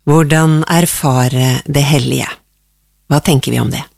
Hvordan erfare det hellige? Hva tenker vi om det?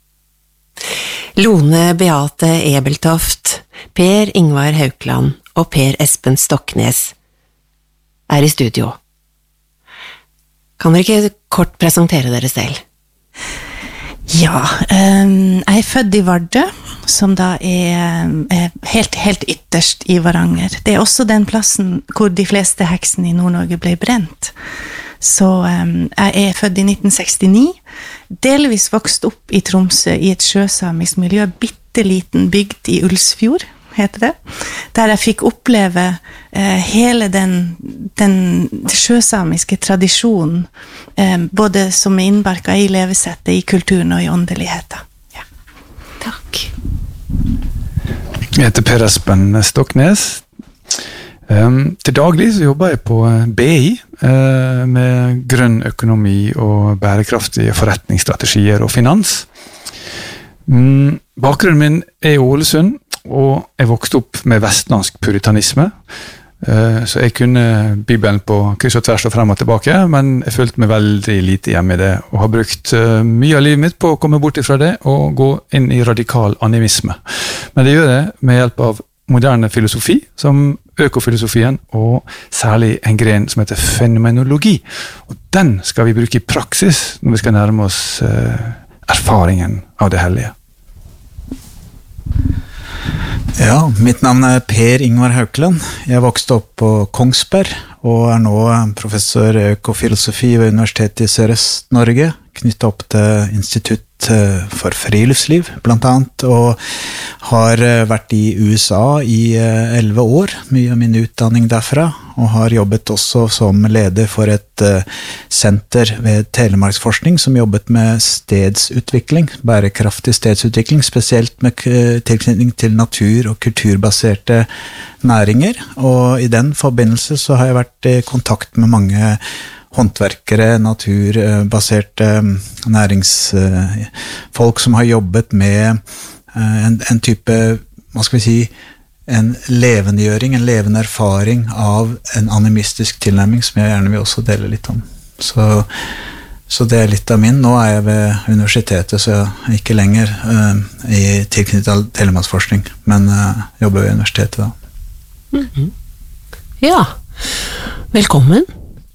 Lone Beate Ebeltoft, Per Ingvar Haukland og Per Espen Stoknes i studio. Kan dere ikke kort presentere dere selv? Ja, jeg født i Vardø, som da helt ytterst i Varanger. Det også den plassen hvor de fleste heksene i Nord-Norge ble brent. Så jeg født i 1969, delvis vokst opp i Tromsø i et sjøsamisk miljø, bitteliten bygd i Ulsfjord, heter det, der jeg fikk oppleve hele den sjøsamiske tradisjonen, både som innbarket i levesettet, i kulturen og i åndeligheten. Ja. Takk. Jeg heter Per Espen Stoknes. Til daglig så jobber jeg på BI med grønn økonomi og bærekraftige forretningsstrategier og finans. Bakgrunnen min i Ålesund, og jeg vokste opp med vestlandsk puritanisme, så jeg kunne Bibelen på kryss og tvers og frem og tilbake, men jeg følte meg veldig lite hjemme i det, og har brukt mye av livet mitt på å komme bort ifra det og gå inn i radikal animisme. Men det gjør jeg med hjelp av moderne filosofi, som økofilosofien, og særlig en gren som heter fenomenologi. Og den skal vi bruke i praksis når vi skal nærme oss erfaringen av det hellige. Ja, mitt navn Per Ingvar Haukland. Jeg vokste opp på Kongsberg, og nå professor i økofilosofi ved Universitetet i Sørøst-Norge, knyttet opp til Institutt for friluftsliv, blant annet, og har vært i USA i 11 år, mye av min utdanning derfra, og har jobbet også som leder for et senter ved Telemarksforskning, som jobbet med stedsutvikling, bærekraftig stedsutvikling, spesielt med tilknytning til natur- og kulturbaserte næringer, og i den forbindelse så har jeg vært i kontakt med mange håndverkere, naturbaserte næringsfolk som har jobbet med en type, hva skal vi si, en levendegjøring, en levende erfaring av en animistisk tilnærming som jeg gjerne vil også dele litt om. Så det litt av min. Nå jeg ved universitetet, så jeg er ikke lenger i tilknyttet Telemarksforskning, men jobber ved universitetet da. Mm-hmm. Ja, velkommen.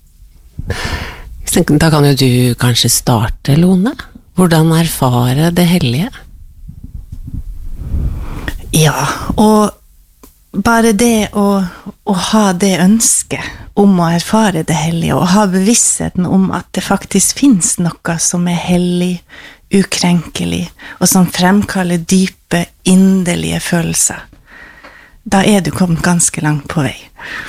Da kan jo du kanskje starte, Lone. Hvordan erfare det hellige? Ja, og bare det å ha det ønsket om å erfare det hellige, og ha bevisstheten om at det faktisk finnes noe som hellig, ukrenkelig, og som fremkaller dype, inderlige følelser. Da du kommet ganske langt på vei.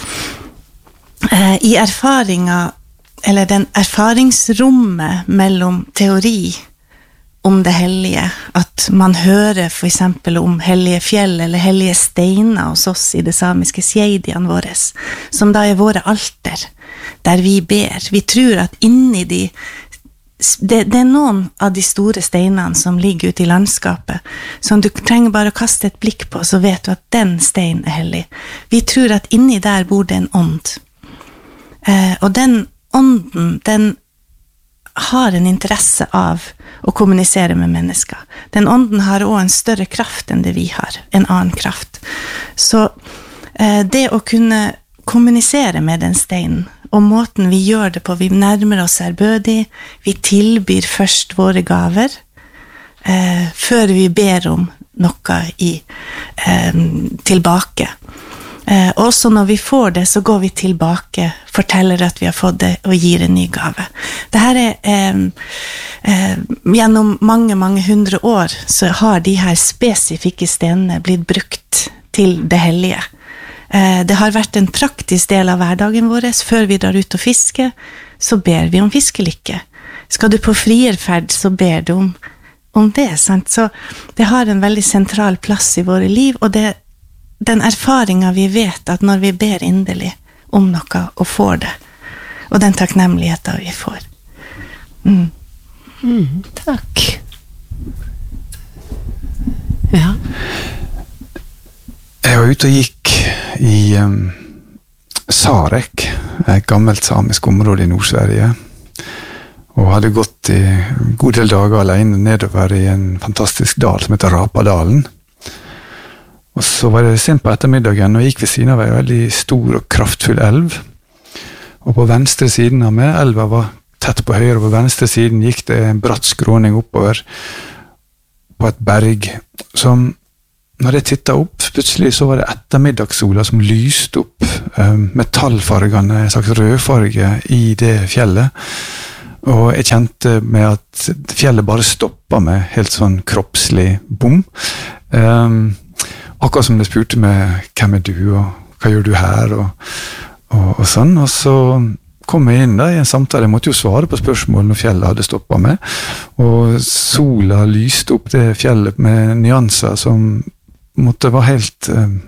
I erfaringen, eller den erfaringsrommet mellom teori om det hellige, at man hører for eksempel om hellige fjell eller hellige steiner hos oss i det samiske sjeidiene våre, som da våre alter, der vi ber. Vi tror at inni det noen av de store steinene som ligger ute i landskapet, som du trenger bare å kaste et blikk på, så vet du at den steinen hellig. Vi tror at inni der bor det en ånd. Og den ånden, den har en interesse av å kommunisere med mennesker. Den ånden har også en større kraft enn det vi har, en annen kraft. Så det å kunne kommunisere med den steinen, og måten vi gjør det på, vi nærmer oss ærbødig, vi tilbyr først våre gaver, før vi ber om noe tilbake. Også når vi får det, så går vi tilbake, forteller at vi har fått det, og gir en ny gave. Dette gjennom mange, mange hundre år, så har de her spesifikke stenene blitt brukt til det hellige. Det har vært en praktisk del av hverdagen vår. Før vi drar ut og fisker, så ber vi om fiskelykke. Skal du på frierferd, så ber du om det, sant? Så det har en veldig sentral plass i våre liv, og den erfaringen vi vet at når vi ber inderlig om noe og får det, og den takknemligheten vi får. Takk. Ja. Jeg var ute og gikk i Sarek, et gammelt samisk område i Nord-Sverige, og hadde gått i en god del dager alene nedover i en fantastisk dal som heter Rapadalen. Og så var det sent på ettermiddagen, og gikk ved siden av en veldig stor og kraftfull elv. Og på venstre siden av meg, elva var tett på høyre, og på venstre siden gikk det en bratt skråning oppover på et berg, som når jeg tittet opp, plutselig så var det ettermiddagssola som lyste opp metallfargene, en slags rødfarge i det fjellet. Og jeg kjente med at fjellet bare stoppet meg helt sånn kroppslig bom. Akkurat som det spurte meg, hvem er du, og hva gjør du her, og sånn. Og så kom jeg inn da i en samtale. Jeg måtte jo svare på spørsmål når fjellet hadde stoppet meg. Og sola lyste opp det fjellet med nyanser som måtte være helt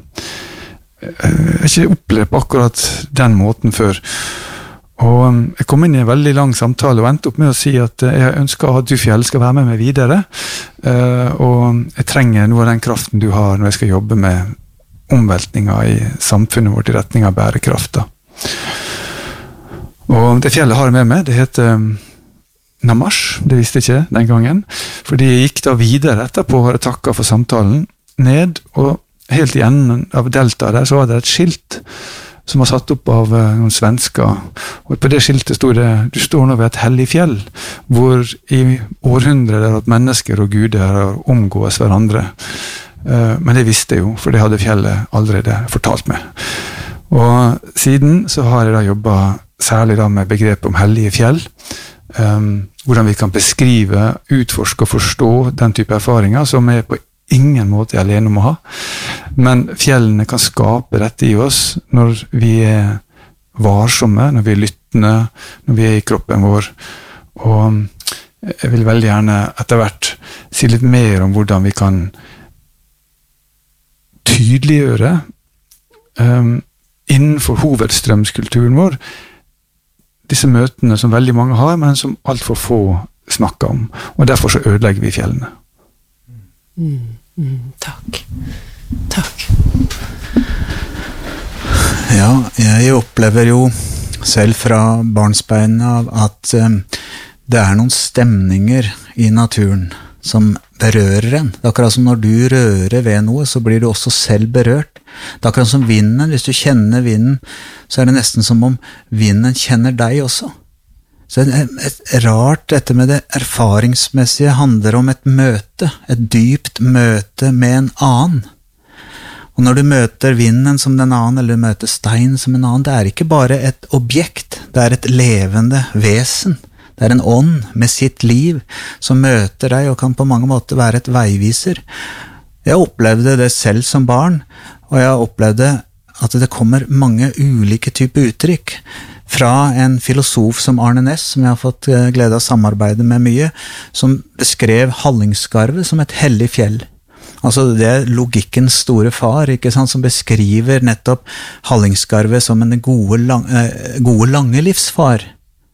jeg ikke opplevd på akkurat den måten før. Og jeg kom inn i en veldig lang samtale og endte opp med å si at jeg ønsker at du fjell skal være med meg videre, og jeg trenger noe av den kraften du har når jeg skal jobbe med omveltninger i samfunnet vårt i retning av bærekraft. Og det fjellet har jeg med meg, det heter Namash, det visste jeg ikke den gangen, fordi jeg gikk da videre etterpå og hadde takket for samtalen ned, og helt i enden av deltaet der så var det et skilt som var satt opp av noen svensker, og på det skiltet stod det: du står nå ved et hellig fjell, hvor i århundrer at mennesker og guder omgås hverandre. Men det visste jeg jo, for det hadde fjellet allerede fortalt meg. Og siden så har jeg da jobbet særlig da med begrepet om hellige fjell, hvordan vi kan beskrive, utforske og forstå den type erfaringer som er på ingen måte alene om å ha, men fjellene kan skape dette i oss når vi er varsomme, når vi er lyttende, når vi er i kroppen vår. Og jeg vil veldig gjerne etter hvert si litt mer om hvordan vi kan tydeliggjøre innenfor hovedstrømskulturen vår disse møtene som veldig mange har, men som alt for få snakker om. Og derfor så ødelegger vi fjellene. Takk. Takk. Ja, jeg opplever jo selv fra barnsbein av at det er noen stemninger i naturen som berører en. Det er akkurat som når du rører ved noe, så blir du også selv berørt. Det er akkurat som vinden. Hvis du kjenner vinden, så er det nesten som om vinden kjenner deg også. Så det er rart, dette med det erfaringsmessige handler om et møte, et dypt møte med en annen. Og når du møter vinden som den annen, eller du møter stein som en annen, det er ikke bare et objekt, det er et levende vesen. Det er en ånd med sitt liv som møter deg og kan på mange måter være et veiviser. Jeg opplevde det selv som barn, og jeg opplevde at det kommer mange ulike typer uttrykk. Fra en filosof som Arne Næss, som jeg har fått glede av å samarbeide med mye, som beskrev Hallingskarvet som et hellig fjell. Altså det er logikkens store far, ikke sant, som beskriver nettopp Hallingskarvet som en gode lange livsfar.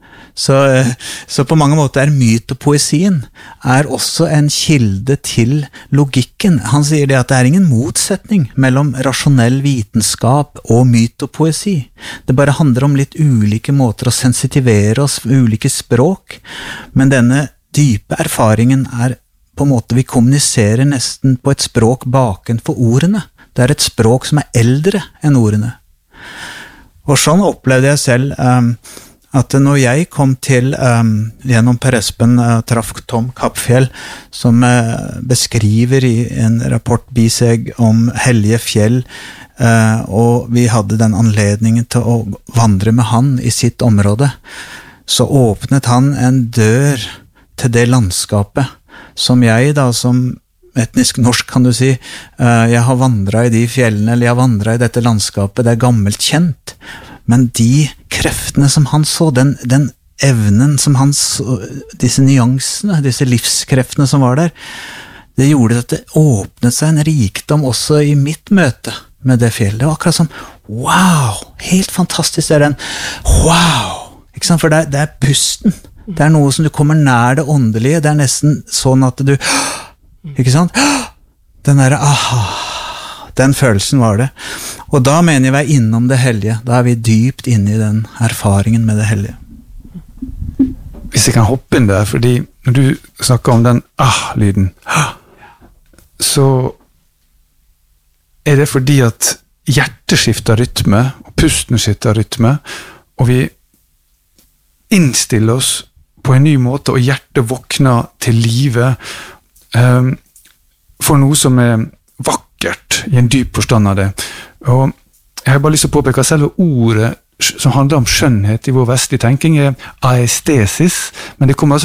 Så på mange måter er mytopoesien er også en kilde til logikken. Han sier det at det er ingen motsetning mellom rasjonell vitenskap og mytopoesi. Det bare handler om litt ulike måter å sensitivere oss med ulike språk, men denne dype erfaringen er på en måte vi kommuniserer nesten på et språk bakenfor ordene. Det er et språk som er eldre enn ordene. Og sånn opplevde jeg selv at når jeg kom til, gjennom Per Espen, traff Tom Kappfjell, som beskriver i en rapport biseg om hellige fjell, og vi hadde den anledningen til å vandre med han i sitt område, så åpnet han en dør til det landskapet, som jeg da, som etnisk norsk kan du si, jeg har vandret i de fjellene, eller jeg har vandret i dette landskapet, det er gammelt kjent, men de kreftene som han så, den evnen som han så, disse nyansene, disse livskreftene som var der, det gjorde at det åpnet seg en rikdom også i mitt møte med det fjellet. Det var akkurat som, wow, helt fantastisk er den, wow, ikke sant? For det er pusten, det er noe som du kommer nær det åndelige, det er nesten sånn at du, ikke sant? Den der, den følelsen var det. Og da mener jeg vi er innom det hellige. Da er vi dypt inne i den erfaringen med det hellige. jeg kan hoppe inn der, fordi når du snakker om den lyden, så det fordi at hjertet skifter rytme, og pusten skifter rytme, og vi innstiller oss på en ny måte, og hjertet våkner til live for noe som vakkert i en dyp forstand av det. Og jeg har bare lyst til å påpeke at selve ordet som handler om skjønnhet i vår vestlige tenking aestesis, men det kommer altså